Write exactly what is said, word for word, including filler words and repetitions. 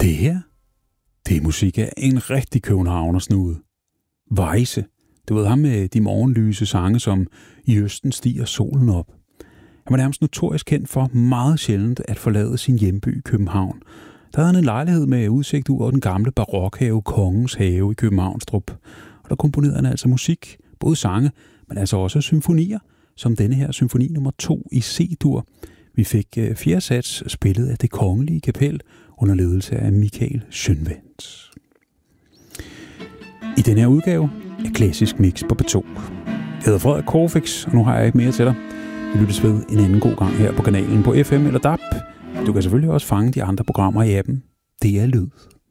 Det her, det er musik af en rigtig københavnersnude. Weisse. Du ved ham med de morgenlyse sange, som I østen stiger solen op. Han var nærmest notorisk kendt for meget sjældent at forlade sin hjemby København. Der havde han en lejlighed med udsigt ud over den gamle barokhave Kongens Have i Københavnstrup. Og der komponerede han altså musik, både sange, men altså også symfonier, som denne her symfoni nummer to i C-dur. Vi fik uh, fjerde sats spillet af Det Kongelige Kapel under ledelse af Michael Schønwandt. I denne her udgave er klassisk mix på P to. Jeg hedder Frederik Corfix, og nu har jeg ikke mere til dig. Vi lyttes ved en anden god gang her på kanalen på F M eller D A B. Du kan selvfølgelig også fange de andre programmer i appen. Det er lyd.